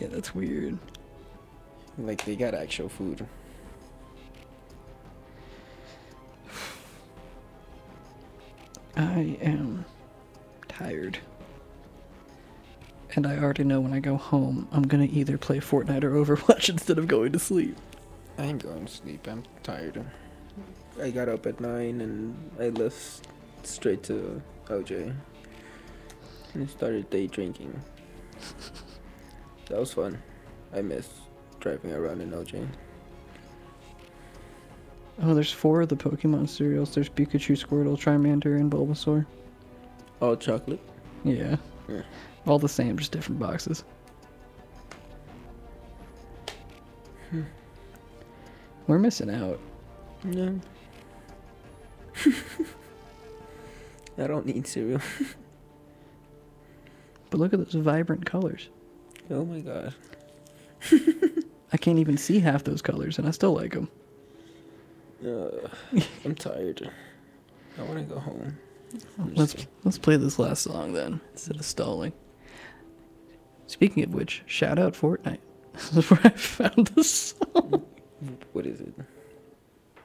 Yeah, that's weird. Like, they got actual food. I am tired. And I already know when I go home, I'm gonna either play Fortnite or Overwatch instead of going to sleep. I ain't going to sleep. I'm tired. I got up at 9 and I left straight to OJ. And started day drinking. That was fun. I miss driving around in OJ. Oh, there's 4 of the Pokemon cereals. There's Pikachu, Squirtle, Charmander, and Bulbasaur. All chocolate? Yeah. Yeah. All the same, just different boxes. We're missing out. Yeah. I don't need cereal. But look at those vibrant colors. Oh my god. I can't even see half those colors, and I still like them. I'm tired. I want to go home. Let's play this last song then, instead of stalling. Speaking of which, shout out Fortnite. This is where I found this song. What is it?